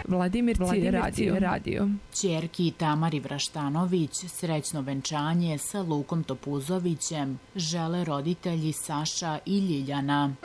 Vladimirci radio. Ćerki Tamari Vraštanović srećno venčanje sa Lukom Topuzovićem žele roditelji Saša i Ljiljana.